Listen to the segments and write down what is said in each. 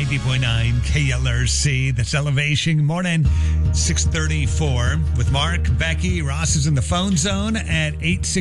90.9 KLRC. That's Elevation. Morning, 6:34 with Mark, Becky. Ross is in the phone zone at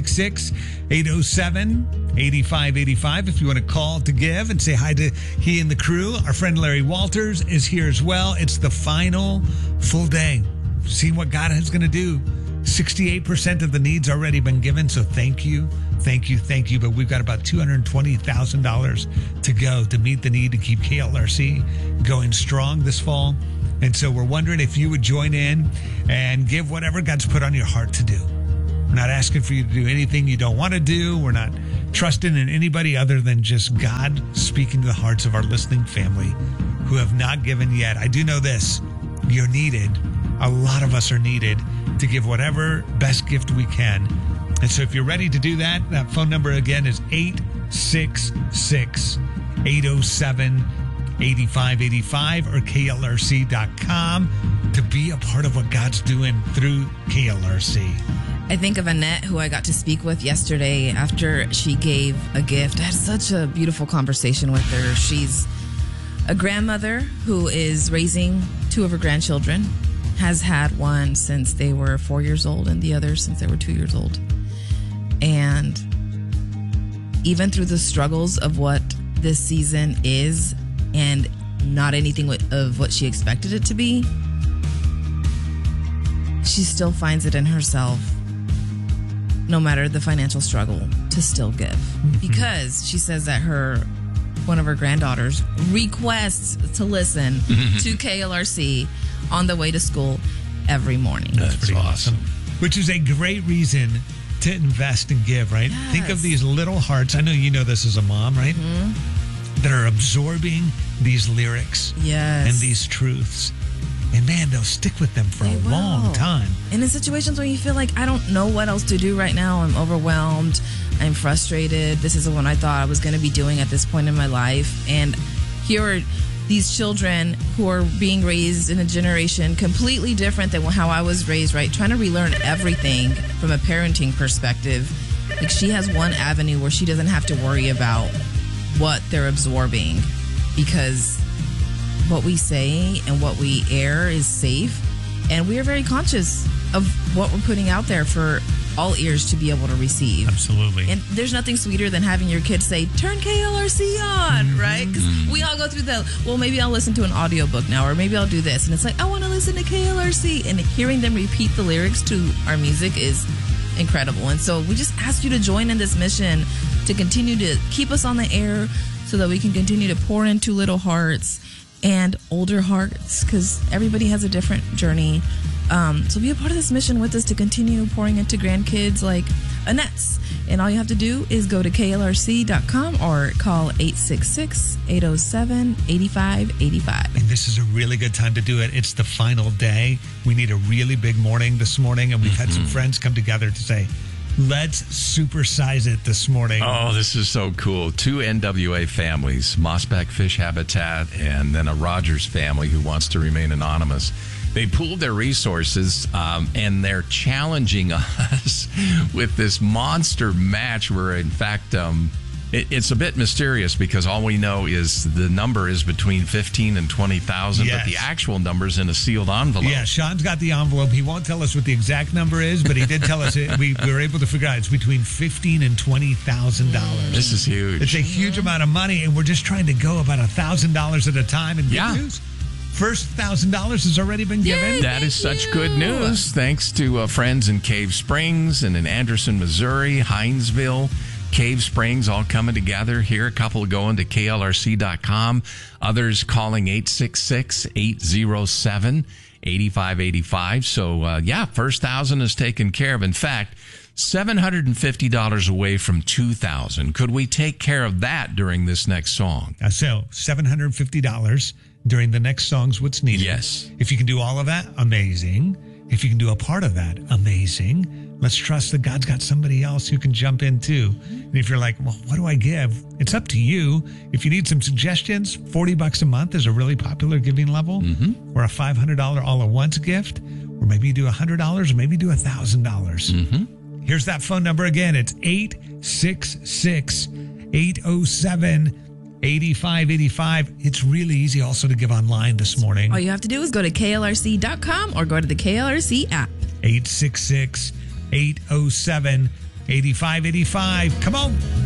866-807-8585. If you want to call to give and say hi to he and the crew. Our friend Larry Walters is here as well. It's the final full day. See what God is going to do. 68% of the needs already been given. So thank you. Thank you. Thank you. But we've got about $220,000 to go to meet the need to keep KLRC going strong this fall. And so we're wondering if you would join in and give whatever God's put on your heart to do. We're not asking for you to do anything you don't want to do. We're not trusting in anybody other than just God speaking to the hearts of our listening family who have not given yet. I do know this. You're needed. A lot of us are needed to give whatever best gift we can. And so if you're ready to do that, that phone number again is 866-807-8585 or KLRC.com to be a part of what God's doing through KLRC. I think of Annette, who I got to speak with yesterday after she gave a gift. I had such a beautiful conversation with her. She's a grandmother who is raising two of her grandchildren, has had one since they were 4 years old and the other since they were 2 years old. And even through the struggles of what this season is and not anything of what she expected it to be, she still finds it in herself, no matter the financial struggle, to still give. Mm-hmm. Because she says that one of her granddaughters requests to listen to KLRC on the way to school every morning. That's pretty awesome. Which is a great reason to invest and give, right? Yes. Think of these little hearts. I know you know this as a mom, right? Mm-hmm. That are absorbing these lyrics and these truths. And man, they'll stick with them for a long time. And in situations where you feel like, I don't know what else to do right now. I'm overwhelmed. I'm frustrated. This isn't what I thought I was going to be doing at this point in my life. And here are these children who are being raised in a generation completely different than how I was raised, right? Trying to relearn everything from a parenting perspective. Like, she has one avenue where she doesn't have to worry about what they're absorbing, because what we say and what we air is safe. And we are very conscious of what we're putting out there for all ears to be able to receive. Absolutely. And there's nothing sweeter than having your kids say, turn KLRC on, right? Because we all go through well, maybe I'll listen to an audiobook now, or maybe I'll do this. And it's like, I want to listen to KLRC. And hearing them repeat the lyrics to our music is incredible. And so we just ask you to join in this mission to continue to keep us on the air so that we can continue to pour into little hearts and older hearts, because everybody has a different journey. So be a part of this mission with us to continue pouring into grandkids like Annette's. And all you have to do is go to KLRC.com or call 866-807-8585. And this is a really good time to do it. It's the final day. We need a really big morning this morning, and we've had some friends come together to say, let's supersize it this morning. Oh, this is so cool. 2 NWA families, Mossback Fish Habitat, and then a Rogers family who wants to remain anonymous. They pooled their resources, and they're challenging us with this monster match where, in fact, it's a bit mysterious because all we know is the number is between 15 and 20,000, but the actual number is in a sealed envelope. Yeah, Sean's got the envelope. He won't tell us what the exact number is, but he did tell us we were able to figure out it's between $15,000 and $20,000. This is huge. It's a huge amount of money, and we're just trying to go about $1,000 at a time. And good news, first $1,000 has already been given. That is such good news. Thanks to friends in Cave Springs and in Anderson, Missouri, Hinesville, Cave Springs, all coming together here. A couple going to KLRC.com. Others calling 866-807-8585. So, first 1,000 is taken care of. In fact, $750 away from $2,000. Could we take care of that during this next song? So, $750 during the next song's what's needed. Yes. If you can do all of that, amazing. If you can do a part of that, amazing. Let's trust that God's got somebody else who can jump in too. And if you're like, well, what do I give? It's up to you. If you need some suggestions, $40 a month is a really popular giving level, or a $500 all-at-once gift, or maybe you do $100, or maybe you do $1,000. Here's that phone number again. It's 866-807-8585. 8585. It's really easy also to give online this morning. All you have to do is go to klrc.com or go to the KLRC app. 866-807-8585. Come on.